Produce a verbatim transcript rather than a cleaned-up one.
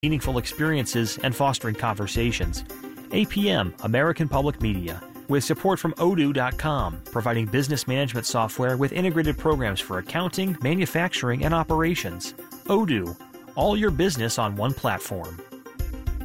meaningful experiences and fostering conversations. A P M, American Public Media, with support from odoo dot com, providing business management software with integrated programs for accounting, manufacturing, and operations. Odoo, all your business on one platform.